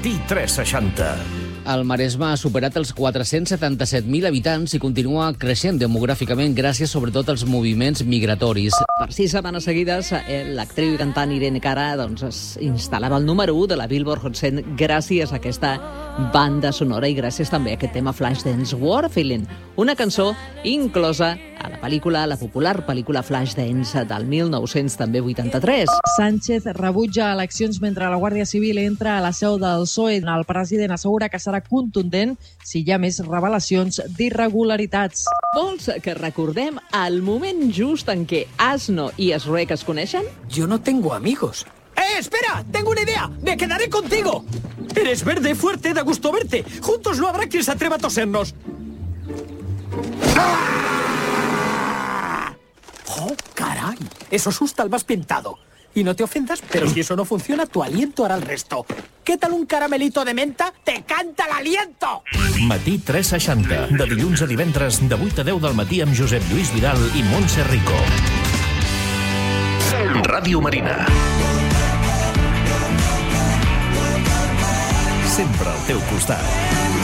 Matí 360. El Maresme ha superat els 477.000 habitants i continua creixent demogràficament gràcies sobretot als moviments migratoris. Per 6 setmanes seguides, l'actriu i cantant Irene Cara es instal·lava al número 1 de la Billboard Hot 100 gràcies a aquesta banda sonora i gràcies també a aquest tema Flashdance, War Feeling, una cançó inclosa a la popular pel·lícula Flashdance del 1983. Sánchez rebutja eleccions mentre la Guàrdia Civil entra a la seu del PSOE. El president assegura que serà contundent si hi ha més revelacions d'irregularitats. Vols que recordem el moment just en què Asno i Shrek es coneixen? Yo no tengo amigos. ¡Espera! ¡Tengo una idea! ¡Me quedaré contigo! Eres verde, fuerte, da gusto verte. Juntos no habrá quien se atreva a tosernos. ¡Ah! ¡Oh, caray! Eso asusta al más pintado. Y no te ofendas, pero si eso no funciona, tu aliento hará el resto. ¿Qué tal un caramelito de menta? ¡Te canta el aliento! Matí 360. De dilluns a divendres, de 8 a 10 del matí amb Josep Lluís Vidal i Montse Rico. Ràdio Marina. Sempre al teu costat.